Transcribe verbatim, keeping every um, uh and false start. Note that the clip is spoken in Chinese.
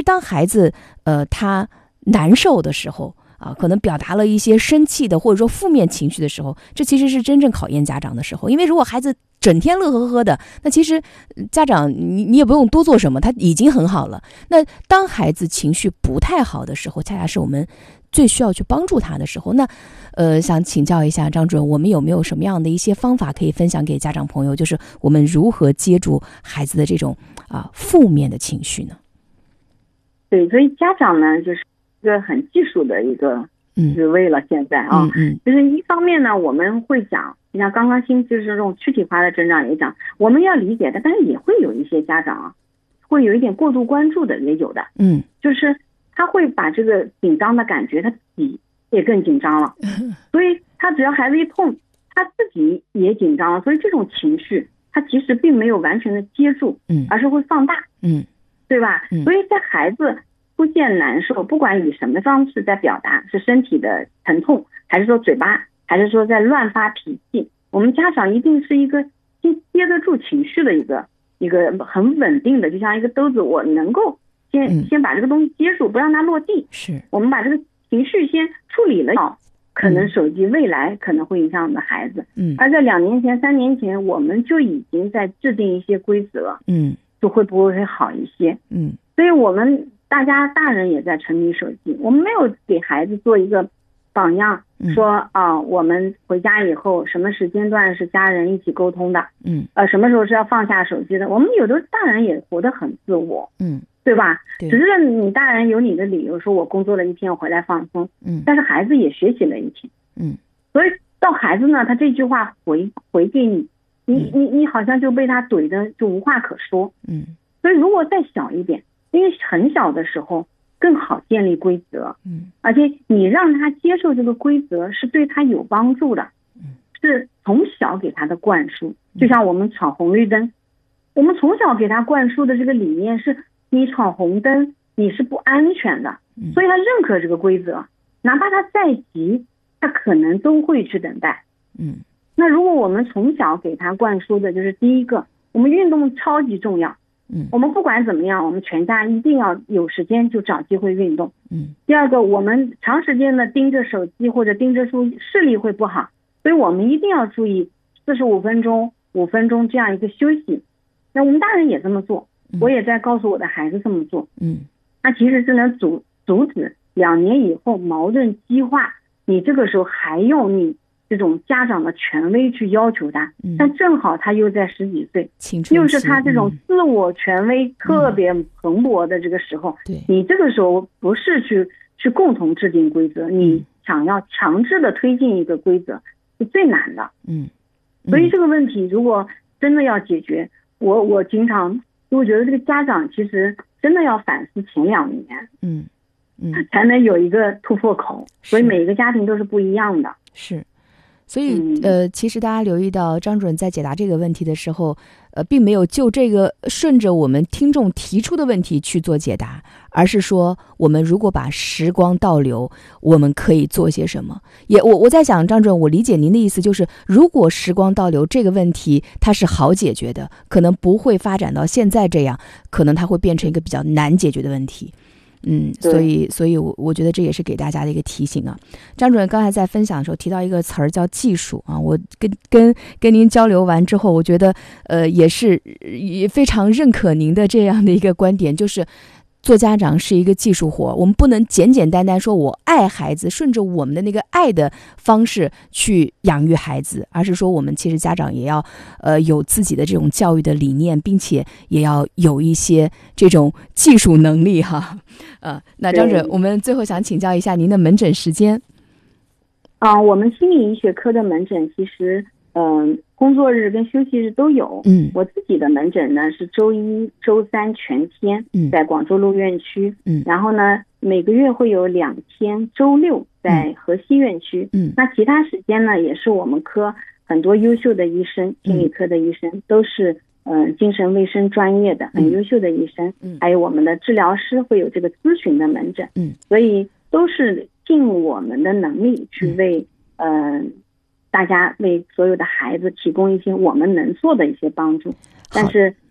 实当孩子呃他难受的时候啊，可能表达了一些生气的或者说负面情绪的时候，这其实是真正考验家长的时候。因为如果孩子整天乐呵呵的，那其实家长你你也不用多做什么，他已经很好了。那当孩子情绪不太好的时候，恰恰是我们最需要去帮助他的时候。那呃，想请教一下张主任，我们有没有什么样的一些方法可以分享给家长朋友，就是我们如何接住孩子的这种啊负面的情绪呢？ 对，所以家长呢，就是一个很技术的一个职位了。现在啊， 嗯嗯， 就是一方面呢，我们会讲，你像刚刚新就是这种躯体化的成长也讲，我们要理解的，但是也会有一些家长啊，会有一点过度关注的，也有的， 嗯， 就是他会把这个紧张的感觉，他自己也更紧张了，所以他只要孩子一痛，他自己也紧张了，所以这种情绪他其实并没有完全的接住， 嗯， 而是会放大， 嗯， 对吧？ 嗯， 所以在孩子出现难受，不管以什么方式在表达，是身体的疼痛，还是说嘴巴，还是说在乱发脾气，我们家长一定是一个先接得住情绪的一个一个很稳定的，就像一个兜子，我能够先、嗯、先把这个东西接住，不让它落地。 是， 我们把这个情绪先处理了，可能手机未来可能会影响我们的孩子。嗯，而在两年前、三年前，我们就已经在制定一些规则。嗯，就会不会好一些？嗯，所以我们大家大人也在沉迷手机，我们没有给孩子做一个榜样，说啊，我们回家以后什么时间段是家人一起沟通的，嗯，呃，什么时候是要放下手机的。我们有的大人也活得很自我，嗯，对吧？对，只是你大人有你的理由，说我工作了一天，我回来放松，嗯，但是孩子也学习了一天，嗯，所以到孩子呢，他这句话回回给你，你你你好像就被他怼的就无话可说，嗯，所以如果再小一点，因为很小的时候更好建立规则，嗯，而且你让他接受这个规则是对他有帮助的，嗯，是从小给他的灌输，就像我们闯红绿灯，我们从小给他灌输的这个理念是，你闯红灯你是不安全的，所以他认可这个规则，哪怕他再急，他可能都会去等待，嗯，那如果我们从小给他灌输的就是第一个，我们运动超级重要。嗯，我们不管怎么样，我们全家一定要有时间就找机会运动。嗯，第二个，我们长时间的盯着手机或者盯着书，视力会不好，所以我们一定要注意四十五分钟、五分钟这样一个休息。那我们大人也这么做，我也在告诉我的孩子这么做。嗯，那其实是能阻阻止两年以后矛盾激化，你这个时候还用你这种家长的权威去要求他，嗯、但正好他又在十几岁，又是他这种自我权威特别蓬勃的这个时候，嗯、你这个时候不是去去共同制定规则，你想要强制的推进一个规则是最难的。嗯，所以这个问题如果真的要解决，我我经常我觉得这个家长其实真的要反思前两年，嗯嗯，才能有一个突破口。所以每一个家庭都是不一样的。 是。所以呃，其实大家留意到张主任在解答这个问题的时候，呃，并没有就这个顺着我们听众提出的问题去做解答，而是说我们如果把时光倒流，我们可以做些什么。也我我在想，张主任，我理解您的意思就是，如果时光倒流这个问题它是好解决的，可能不会发展到现在这样，可能它会变成一个比较难解决的问题。嗯，所以，所以我我觉得这也是给大家的一个提醒啊。张主任刚才在分享的时候提到一个词儿叫技术啊，我跟跟跟您交流完之后，我觉得呃也是也非常认可您的这样的一个观点，就是做家长是一个技术活，我们不能简简单单说我爱孩子，顺着我们的那个爱的方式去养育孩子，而是说我们其实家长也要呃有自己的这种教育的理念，并且也要有一些这种技术能力哈。呃，那张主任，我们最后想请教一下您的门诊时间。 啊、呃，我们心理医学科的门诊其实嗯、呃，工作日跟休息日都有。嗯，我自己的门诊呢是周一、周三全天，在广州路院区。嗯，然后呢每个月会有两天周六在河西院区。嗯，那其他时间呢也是我们科很多优秀的医生，心理科的医生、嗯、都是嗯、呃、精神卫生专业的很优秀的医生。嗯，还有我们的治疗师会有这个咨询的门诊。嗯，所以都是尽我们的能力去为嗯。呃大家为所有的孩子提供一些我们能做的一些帮助，但是